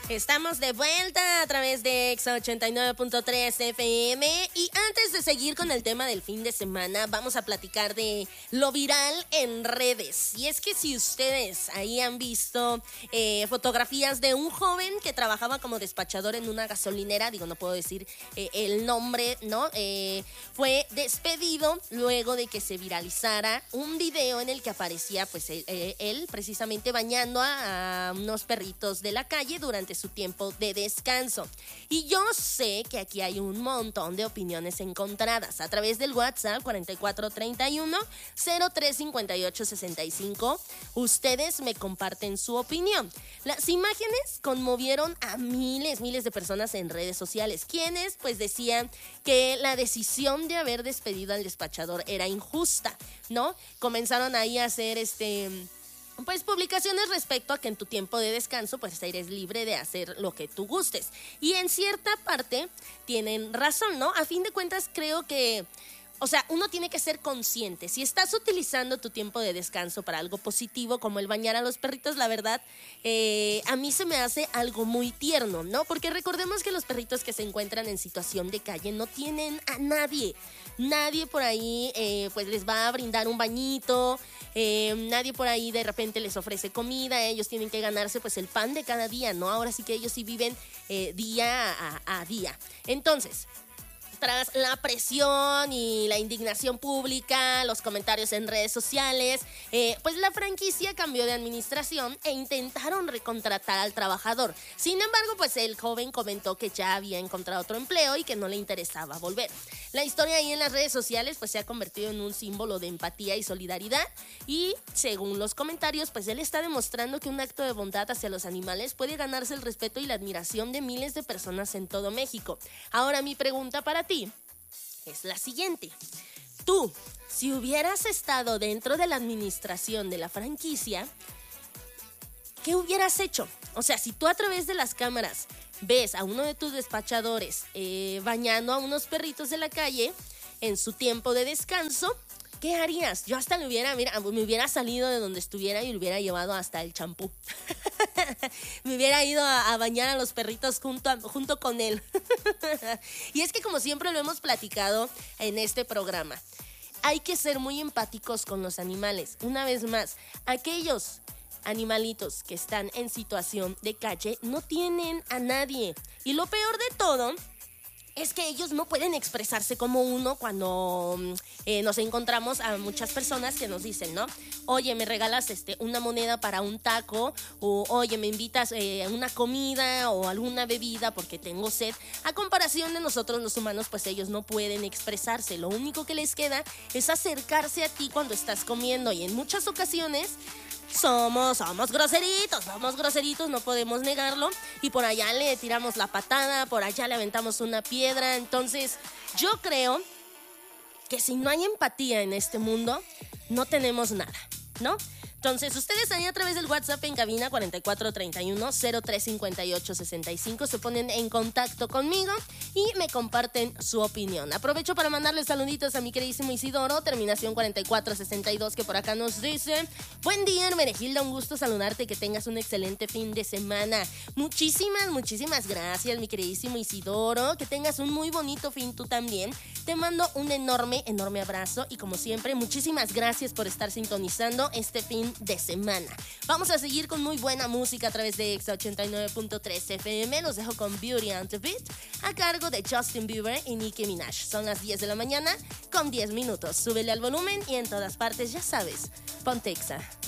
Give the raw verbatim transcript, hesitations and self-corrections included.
Estamos de vuelta a través de Exa ochenta y nueve punto tres F M y antes de seguir con el tema del fin de semana vamos a platicar de lo viral en redes. Y es que si ustedes ahí han visto eh, fotografías de un joven que trabajaba como despachador en una gasolinera, digo no puedo decir eh, el nombre, ¿no? Eh, fue despedido luego de que se viralizara un video en el que aparecía pues él, él precisamente bañando a, a unos perritos de la calle durante su tiempo de descanso. Y yo sé que aquí hay un montón de opiniones encontradas. A través del WhatsApp cuarenta y cuatro treinta y uno cero tres cincuenta y ocho sesenta y cinco, ustedes me comparten su opinión. Las imágenes conmovieron a miles, miles de personas en redes sociales, quienes pues decían que la decisión de haber despedido al despachador era injusta, ¿no? Comenzaron ahí a hacer este... pues publicaciones respecto a que en tu tiempo de descanso pues eres libre de hacer lo que tú gustes. Y en cierta parte tienen razón, ¿no? A fin de cuentas creo que, o sea, uno tiene que ser consciente. Si estás utilizando tu tiempo de descanso para algo positivo como el bañar a los perritos, la verdad, eh, a mí se me hace algo muy tierno, ¿no? Porque recordemos que los perritos que se encuentran en situación de calle no tienen a nadie. Nadie por ahí eh, pues les va a brindar un bañito, eh, nadie por ahí de repente les ofrece comida, ellos tienen que ganarse pues el pan de cada día, ¿no? Ahora sí que ellos sí viven eh, día a, a día. Entonces, tras la presión y la indignación pública, los comentarios en redes sociales, eh, pues la franquicia cambió de administración e intentaron recontratar al trabajador. Sin embargo, pues el joven comentó que ya había encontrado otro empleo y que no le interesaba volver. La historia ahí en las redes sociales pues se ha convertido en un símbolo de empatía y solidaridad y según los comentarios pues él está demostrando que un acto de bondad hacia los animales puede ganarse el respeto y la admiración de miles de personas en todo México. Ahora mi pregunta para ti es la siguiente. Tú, si hubieras estado dentro de la administración de la franquicia, ¿qué hubieras hecho? O sea, si tú a través de las cámaras ves a uno de tus despachadores eh, bañando a unos perritos de la calle en su tiempo de descanso, ¿qué harías? Yo hasta le hubiera, mira, me hubiera salido de donde estuviera y le hubiera llevado hasta el champú. Me hubiera ido a, a bañar a los perritos junto, a, junto con él. Y es que como siempre lo hemos platicado en este programa, hay que ser muy empáticos con los animales. Una vez más, aquellos animalitos que están en situación de calle no tienen a nadie. Y lo peor de todo es que ellos no pueden expresarse como uno cuando eh, nos encontramos a muchas personas que nos dicen, ¿no? Oye, me regalas este, una moneda para un taco, o oye, me invitas eh, a una comida o alguna bebida porque tengo sed. A comparación de nosotros los humanos, pues ellos no pueden expresarse. Lo único que les queda es acercarse a ti cuando estás comiendo y en muchas ocasiones Somos, somos groseritos, somos groseritos, no podemos negarlo. Y por allá le tiramos la patada, por allá le aventamos una piedra. Entonces, yo creo que si no hay empatía en este mundo, no tenemos nada, ¿no? Entonces, ustedes ahí a través del WhatsApp en cabina cuarenta y cuatro treinta y uno cero tres cincuenta y ocho sesenta y cinco se ponen en contacto conmigo y me comparten su opinión. Aprovecho para mandarles saluditos a mi queridísimo Isidoro, terminación cuarenta y cuatro sesenta y dos, que por acá nos dice: buen día, Hermenegilda, un gusto saludarte, que tengas un excelente fin de semana. Muchísimas, muchísimas gracias, mi queridísimo Isidoro, que tengas un muy bonito fin tú también. Te mando un enorme, enorme abrazo y como siempre, muchísimas gracias por estar sintonizando este fin de semana. Vamos a seguir con muy buena música a través de Exa ochenta y nueve punto tres F M. Los dejo con Beauty and the Beat a cargo de Justin Bieber y Nicki Minaj. Son las diez de la mañana con diez minutos. Súbele al volumen y en todas partes, ya sabes, ponte Exa.